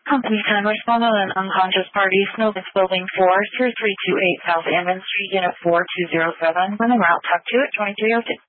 Company 10 respond on an unconscious party, Snowbus Building 4, 3328 South Ammon Street, Unit 4207. When en route, talk to it, 2302.